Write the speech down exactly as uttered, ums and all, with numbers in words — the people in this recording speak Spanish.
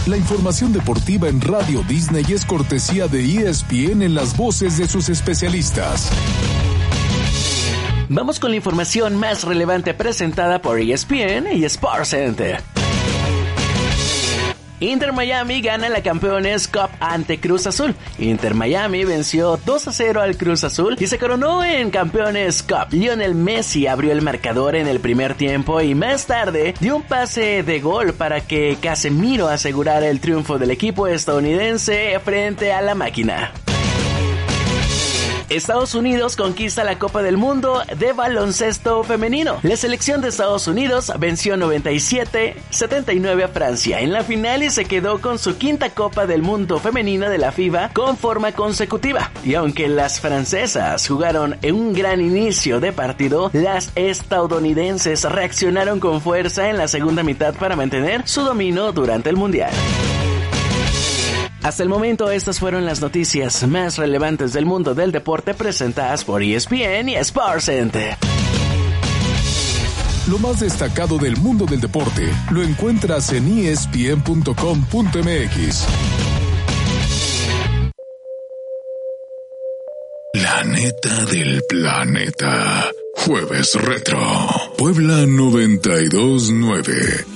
La información deportiva en Radio Disney es cortesía de E S P N en las voces de sus especialistas. Vamos con la información más relevante presentada por E S P N y Sports Center. Inter Miami gana la Campeones Cup ante Cruz Azul. Inter Miami venció dos a cero al Cruz Azul y se coronó en Campeones Cup. Lionel Messi abrió el marcador en el primer tiempo y más tarde dio un pase de gol para que Casemiro asegurara el triunfo del equipo estadounidense frente a la máquina. Estados Unidos conquista la Copa del Mundo de baloncesto femenino. La selección de Estados Unidos venció noventa y siete a setenta y nueve a Francia en la final y se quedó con su quinta Copa del Mundo femenina de la FIBA con forma consecutiva. Y aunque las francesas jugaron en un gran inicio de partido, las estadounidenses reaccionaron con fuerza en la segunda mitad para mantener su dominio durante el Mundial. Hasta el momento, estas fueron las noticias más relevantes del mundo del deporte presentadas por E S P N y Sports Center. Lo más destacado del mundo del deporte lo encuentras en E S P N punto com punto M X. La neta del planeta. Jueves Retro. Puebla noventa y dos nueve.